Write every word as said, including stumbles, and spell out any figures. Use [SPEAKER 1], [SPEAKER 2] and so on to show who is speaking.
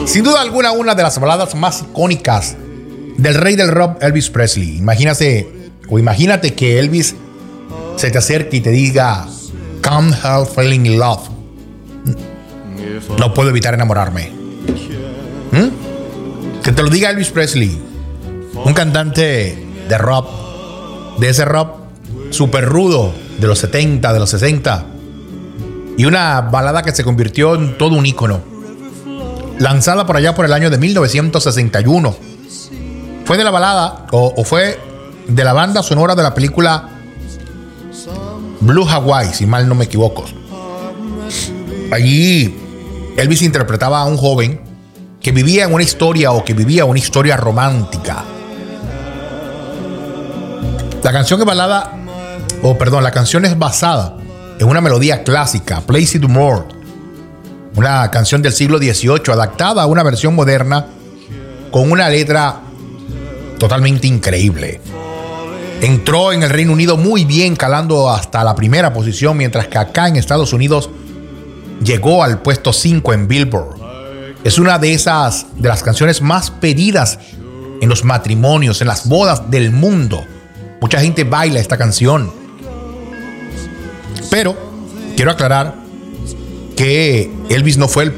[SPEAKER 1] Sin duda alguna, una de las baladas más icónicas del rey del rock, Elvis Presley. Imagínate, o imagínate que Elvis se te acerque y te diga Can't help falling in love. No puedo evitar enamorarme. ¿Mm? Que te lo diga Elvis Presley, un cantante de rock, de ese rock super rudo de los setenta, de los sesenta, y una balada que se convirtió en todo un ícono, lanzada por allá por el año de mil novecientos sesenta y uno. Fue de la balada o, o fue de la banda sonora de la película Blue Hawaii, si mal no me equivoco. Allí Elvis interpretaba a un joven que vivía en una historia o que vivía una historia romántica. La canción es balada, o perdón, la canción es basada en una melodía clásica, Play It More, una canción del siglo dieciocho adaptada a una versión moderna con una letra totalmente increíble. Entró en el Reino Unido muy bien, calando hasta la primera posición, mientras que acá en Estados Unidos llegó al puesto cinco en Billboard. Es una de esas de las canciones más pedidas en los matrimonios, en las bodas del mundo. Mucha gente baila esta canción. Pero quiero aclarar que Elvis no fue el